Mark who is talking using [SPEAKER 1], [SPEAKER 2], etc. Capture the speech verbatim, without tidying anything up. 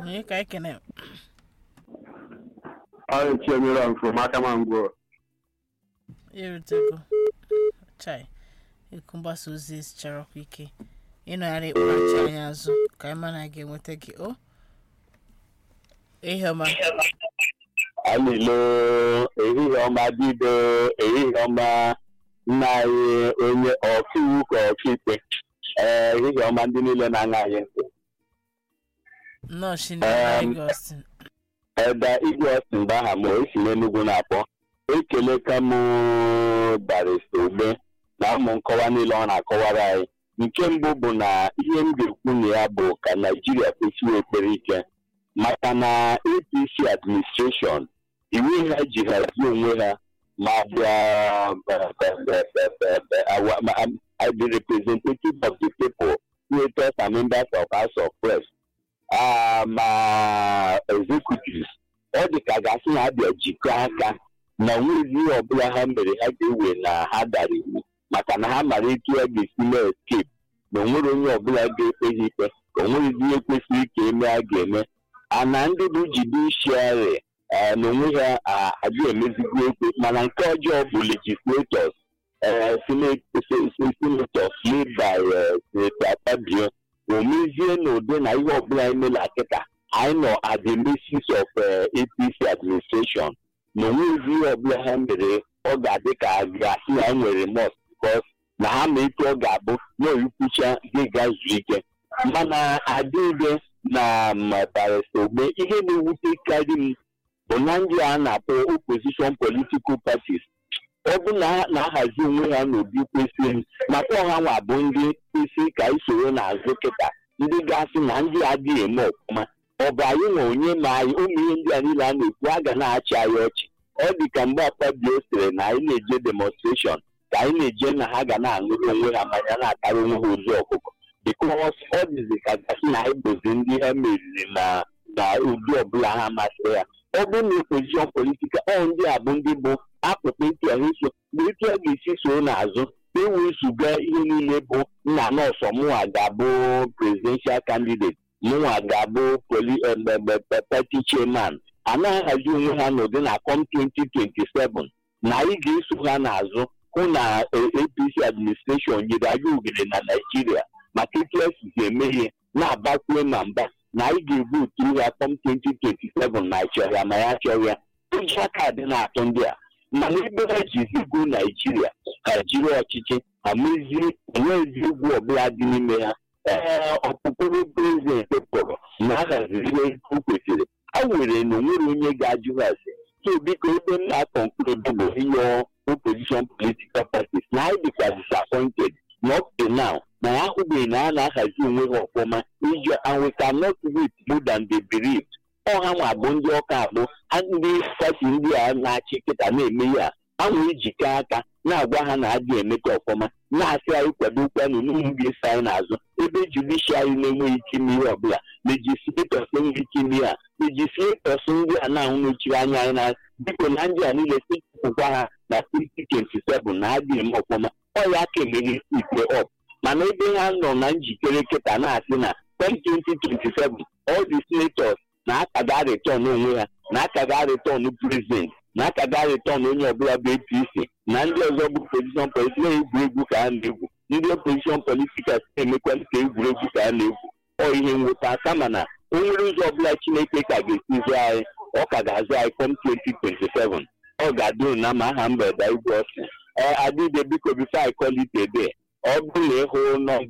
[SPEAKER 1] Onye ka ekene.
[SPEAKER 2] I'm Chemiran from Akamango.
[SPEAKER 1] Irutego. Chai. Ikumbasa ozi chọrọ kwa ike. Ịnọgharị ịkpachi anya azụ ka ịma na ga-enweta gị. O? Ihe ọma.
[SPEAKER 3] Alilo, ehihie ọma dido, ehihie ọma nna anyị onye ọkaiwu ka ọkaikpe. Ee, ehihie ọma ndị niile na-aṅa anyị ntị.
[SPEAKER 1] Nnọọ Chineke Igwe
[SPEAKER 3] Ebe Igwe Austin bụ aha m esi n'Enugu na-akpọ. Ekeleka m Barrister Ogbe na ụmụ nkọwa niile ọ na-akọwara anyị. Nke mbụ bụ na ihe m ga-ekwu na ya bụ ka Naijiria kwesịrị ekpere ike maka na A P C administration iwu ha ji hazie onwe ha ma bịa the representative of the people, senators and members of House of Press, ma executives, ọ dị ka gasị ha bịa jikọ aka na nwezi ọbụla ha mere ha ga-ewe na ha dara iwu maka na ha mara etu ya ga-esi na escape na onwere onye ọbụla ga-ekpe ha ikpe ka onwere ihe kwesịrị ka eme a ga-eme ana ndị bụ judiciary na onwe ha adị emezigbo ekpe mana nke ọjọọ bụ legislators senators led by Senator Akpabio omezie n'ụdị na ihe ọbụla emela kịta anyị nọ at the mercies of A P C administration na onwezi ihe ọbụla ha mere ọ ga-adị ka gasị na nwere must because na ha ma etu ọ ga-abụ na oyikwucha gị gazuo ike mana adịghị na Barrister Ogbe ihe na-ewute karị m bụ na ndị a na-akpọ opposition political parties ọ bụ na na-ahazi onwe ha n'obi kwesịrị maka ọha nwa bụ ndị kwesịrị ka isoro n'azụ kịta ndị gasị na ndị adịghị eme ọfụma ọ bụ anyị na onye ma anyị ụmụ ihe ndị a niile a na-ekwu a ga na-achị anyị ọchị ọ dị ka mgbe Akpabio sịrị na anyị na-eje demonstration ka anyị na-eje na ha ga na-aṅụrụ onwe ha mmanya na-atara onwe ha ozu ọkụkọ because ọ dịzi ka gasị na anyị bụzi ndị ha meriri na na ụdị ọbụla ha masịrị ya ọ bụ na opposition politika ọ ndị a bụ ndị bụ akpụkpọ etu ahụ iso mgbe etu a ga-esi soo n'azụ ewezụga ihe niile bụ nna nọọsụ mụnwa ga-abụ presidential candidate mụnwa ga-abụ party chairman a na-ahazi onwe ha n'ụdị na com twenty twenty-seven na anyị ga-eso ha n'azụ hụ na A P C administration nyere anyị oghere na Nigeria maka etu esi eme ihe na-abakwue ma mba na anyị ga-ebu otu ya com twenty twenty-seven ma chọrọ ya ma ya chọrọ ya eji aka dị na-atụ ndị a mana ebe ha jizigo Naijiria ha jiri ọchịchị ha mezie enwezi egwu ọbụla dị n'ime ha ee ọkpụkpụrụ prezident kpọrọ na ahaziri ihe o kwesịrị a nwere na onwere onye ga-ajụ hazi so biko ebe m na-akọnklud bụ ihe opposition political parties na anyị dịkwa disappointed not to now na ya ahụbeghị na a na-ahazi onwe ha ọfụma iji and we cannot wait more than they believed ọha nwa bụ ndị ọka abụ ndị pati ndị a na-achị kịta na-eme ya a nwee ejikọ aka na-agwa ha na adị emeta ọfụma na-asị anyị kwado kwanụ n'ụmụ ga-esi anyị n'azụ ebe judiciary na-enweghị ike ime ihe ọbụla legislators enweghị ike ime ya legislators ndị a na-ahụ n'ochiri anya anyị na biko na ndị a niile sikwa ha na twenty twenty-seven na adị eme ọfụma ọ ya aka emeghe ikpe ọp mana ebe ha nọ na njikere kịta na-asị na twenty twenty-seven all the senators na-akaga return onwe ha na-akaga return president na-akaga return onye ọbụla bụ A P C na ndị ọzọ bụ opposition political egwuregwu ka a na-egwu ndị opposition political emekwa ka egwuregwu ka a na-egwu ọ ihe nweta kama na o nwere ụzọ ọbụla Chineke ka ga-esizi anyị ọ ka ga-azụ anyị com twenty twenty-seven ọ ga-adị na ma aha mgbede Igwe Austin ee adịde biko bifo anyị call it a day ọ bụrụ na ịhụ nọmba